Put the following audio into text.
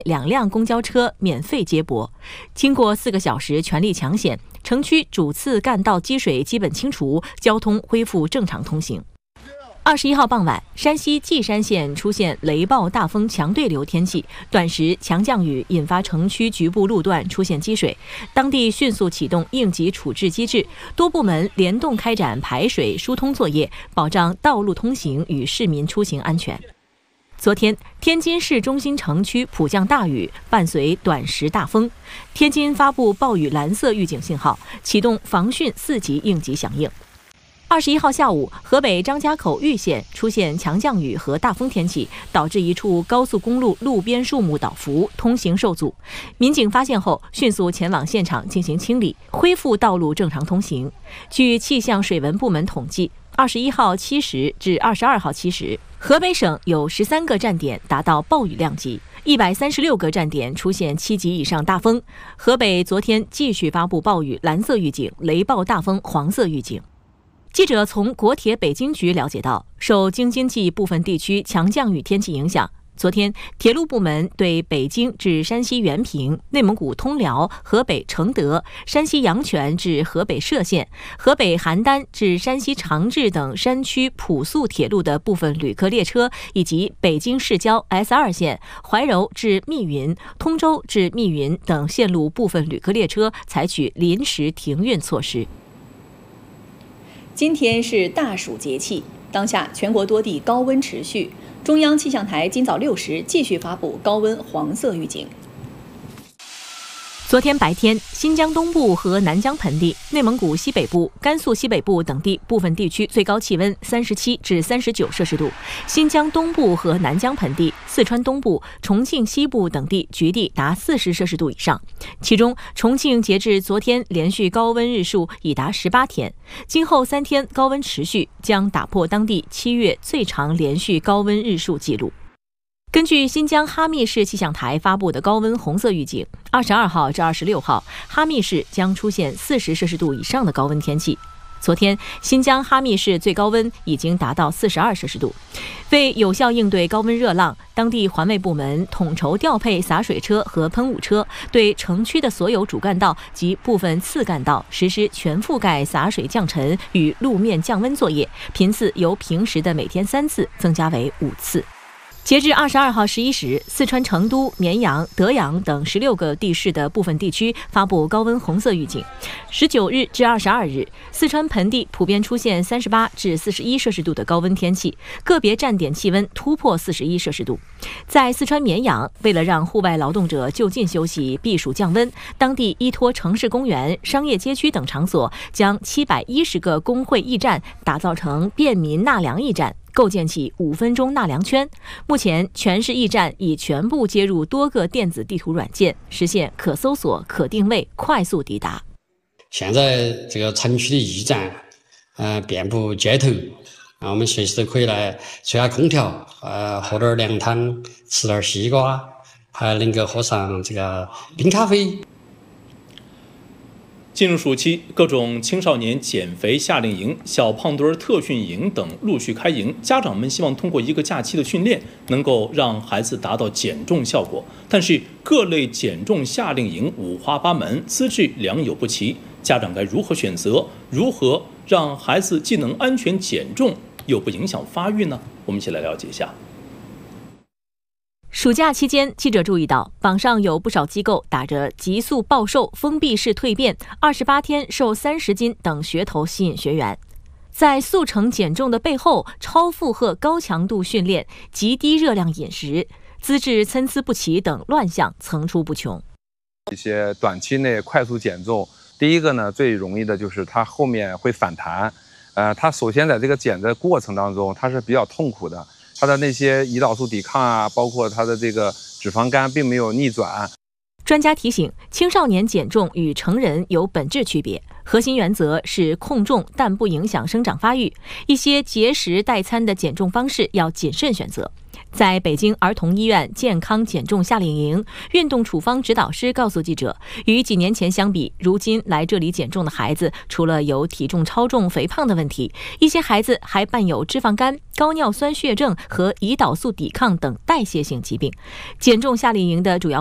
2辆公交车免费接驳。经过4个小时全力抢险，城区主次干道积水基本清除，交通恢复正常通行。21号傍晚，山西稷山县出现雷暴大风强对流天气，短时强降雨引发城区局部路段出现积水，当地迅速启动应急处置机制，多部门联动开展排水疏通作业，保障道路通行与市民出行安全。昨天，天津市中心城区普降大雨，伴随短时大风，天津发布暴雨蓝色预警信号，启动防汛4级应急响应。21号下午，河北张家口玉县出现强降雨和大风天气，导致一处高速公路路边树木倒伏，通行受阻。民警发现后，迅速前往现场进行清理，恢复道路正常通行。据气象水文部门统计，21号7时至22号7时，河北省有13个站点达到暴雨量级，136个站点出现7级以上大风。河北昨天继续发布暴雨蓝色预警、雷暴大风黄色预警。记者从国铁北京局了解到，受京津冀部分地区强降雨天气影响，昨天铁路部门对北京至山西原平、内蒙古通辽、河北承德、山西阳泉至河北歙县、河北邯郸至山西长治等山区普速铁路的部分旅客列车，以及北京市郊 S2 线怀柔至密云、通州至密云等线路部分旅客列车采取临时停运措施。 今天是大暑节气，当下全国多地高温持续。中央气象台今早6时继续发布高温黄色预警。 昨天白天，新疆东部和南疆盆地、内蒙古西北部、甘肃西北部等地部分地区最高气温37至39摄氏度；新疆东部和南疆盆地、四川东部、重庆西部等地局地达40摄氏度以上。其中，重庆截至昨天连续高温日数已达18天，今后3天高温持续，将打破当地7月最长连续高温日数纪录。根据新疆哈密市气象台发布的高温红色预警，22号至26号，哈密市将出现40摄氏度以上的高温天气。昨天，新疆哈密市最高温已经达到42摄氏度。为有效应对高温热浪，当地环卫部门统筹调配洒水车和喷雾车，对城区的所有主干道及部分次干道实施全覆盖洒水降尘与路面降温作业，频次由平时的每天3次增加为5次。截至22号11时，四川成都、绵阳、德阳等16个地市的部分地区发布高温红色预警。19日至22日，四川盆地普遍出现38至41摄氏度的高温天气，个别站点气温突破41摄氏度。在四川绵阳，为了让户外劳动者就近休息、避暑降温，当地依托城市公园、商业街区等场所，将710个工会驿站打造成便民纳凉驿站，构建起5分钟纳凉圈。目前，全市驿站已全部接入多个电子地图软件，实现可搜索、可定位、快速抵达。 现在这个城区的驿站，遍布街头，我们随时都可以来吹下空调，喝点凉汤，吃点西瓜，还能够喝上这个冰咖啡。 进入暑期，各种青少年减肥夏令营、小胖墩特训营等陆续开营，家长们希望通过一个假期的训练，能够让孩子达到减重效果。但是各类减重夏令营五花八门，资质良莠不齐，家长该如何选择？如何让孩子既能安全减重，又不影响发育呢？我们一起来了解一下。 暑假期间，记者注意到，网上有不少机构打着急速暴瘦、封闭式蜕变、28天瘦30斤等噱头吸引学员。在速成减重的背后，超负荷高强度训练、极低热量饮食、资质参差不齐等乱象层出不穷。 一些短期内快速减重，第一个呢，最容易的就是它后面会反弹。它首先在这个减的过程当中，它是比较痛苦的。它的那些胰岛素抵抗啊，包括它的这个脂肪肝并没有逆转。 专家提醒，青少年减重与成人有本质区别，核心原则是控重但不影响生长发育。一些节食代餐的减重方式要谨慎选择。 在北京儿童医院健康减重夏令营，运动处方指导师告诉记者，与几年前相比，如今来这里减重的孩子，除了有体重超重、肥胖的问题，一些孩子还伴有脂肪肝、高尿酸血症和胰岛素抵抗等代谢性疾病。减重夏令营的主要